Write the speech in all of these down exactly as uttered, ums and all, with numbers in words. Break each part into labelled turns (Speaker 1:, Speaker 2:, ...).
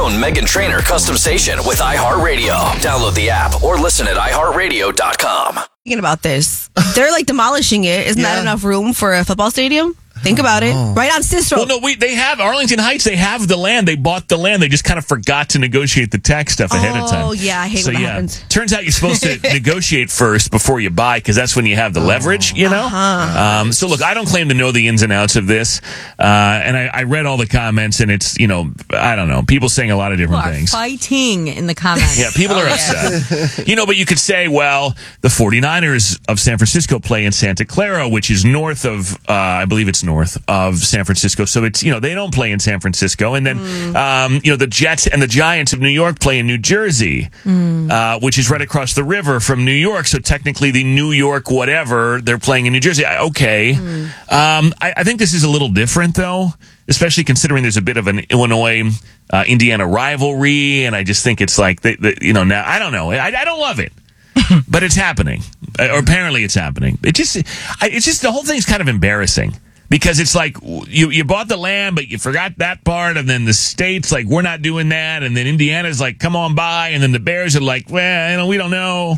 Speaker 1: own Meghan Trainor custom station with iHeartRadio. Download the app or listen at i heart radio dot com.
Speaker 2: Thinking about this, they're like demolishing it. Isn't
Speaker 3: Yeah.
Speaker 2: that enough room for a football stadium? Think about it. Right on Cicero.
Speaker 4: Well, no, we they have Arlington Heights. They have the land. They bought the land. They just kind of forgot to negotiate the tax stuff ahead of time.
Speaker 2: Oh, yeah, I hate
Speaker 4: so,
Speaker 2: when that
Speaker 4: yeah,
Speaker 2: happens.
Speaker 4: Turns out you're supposed to negotiate first before you buy because that's when you have the leverage, you know?
Speaker 2: Uh-huh.
Speaker 4: Um, so, look, I don't claim to know the ins and outs of this. Uh, and I, I read all the comments, and it's, you know, I don't know, people saying a lot of different
Speaker 5: People are
Speaker 4: things.
Speaker 5: fighting in the comments.
Speaker 4: Yeah, people are upset. You know, but you could say, well, the 49ers of San Francisco play in Santa Clara, which is north of, uh, I believe it's north of San Francisco. So it's, you know, they don't play in San Francisco. And then, mm. um, you know, the Jets and the Giants of New York play in New Jersey, mm. uh, which is right across the river from New York. So technically the New York whatever, they're playing in New Jersey. Okay. Mm. Um, I, I think this is a little different, though, especially considering there's a bit of an Illinois uh, Indiana rivalry. And I just think it's like, the, the, you know, now, I don't know. I, I don't love it. But it's happening. Or apparently it's happening. It just, I, it's just, the whole thing's kind of embarrassing. Because it's like, you, you bought the land, but you forgot that part, and then the state's like, we're not doing that, and then Indiana's like, come on by, and then the Bears are like, well, you know, we don't know.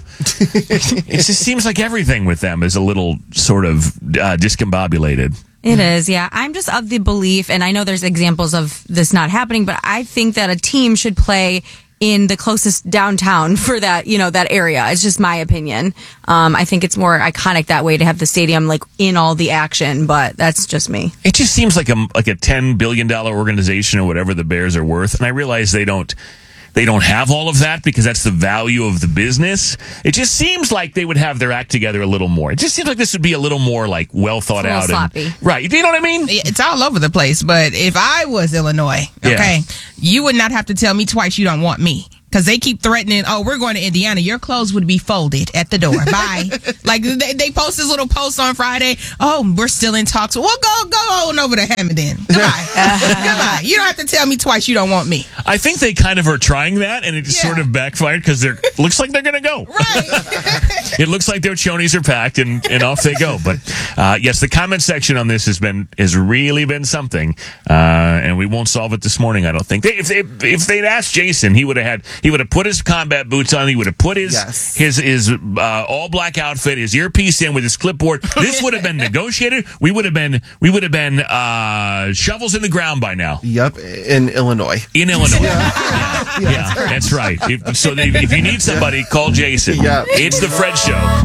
Speaker 4: It just seems like everything with them is a little sort of uh, discombobulated.
Speaker 5: It is, yeah. I'm just of the belief, and I know there's examples of this not happening, but I think that a team should play in the closest downtown for that, you know, that area. It's just my opinion. Um, I think it's more iconic that way to have the stadium like in all the action, but that's just me.
Speaker 4: It just seems like a like a ten billion dollars organization or whatever the Bears are worth, and I realize they don't they don't have all of that because that's the value of the business. It just seems like they would have their act together a little more. It just seems like this would be a little more like well thought
Speaker 5: It's a little
Speaker 4: out.
Speaker 5: sloppy.
Speaker 4: And, right. Do you know what I mean?
Speaker 3: It's all over the place, but if I was Illinois, okay,
Speaker 4: Yeah.
Speaker 3: you would not have to tell me twice you don't want me. Because they keep threatening, oh, we're going to Indiana. Your clothes would be folded at the door. Bye. Like, they, they post this little post on Friday. Oh, we're still in talks. Well, go go on over to Hamilton. Goodbye. Goodbye. You don't have to tell me twice you don't want me.
Speaker 4: I think they kind of are trying that, and it just
Speaker 3: Yeah.
Speaker 4: sort of backfired because they're looks like they're going to go.
Speaker 3: Right.
Speaker 4: It looks like their chonies are packed, and, and off they go. But uh, yes, the comment section on this has been has really been something, uh, and we won't solve it this morning. I don't think. They, if they, if they'd asked Jason, he would have had he would have put his combat boots on. He would have put his
Speaker 6: Yes.
Speaker 4: his his uh, all black outfit, his earpiece in with his clipboard. This would have been negotiated. We would have been we would have been uh, shovels in the ground by now.
Speaker 6: Yep, in Illinois.
Speaker 4: In Illinois. Yeah, yeah, that's right. If, so if, if you need somebody, call Jason.
Speaker 6: Yeah.
Speaker 4: It's the Fred Show.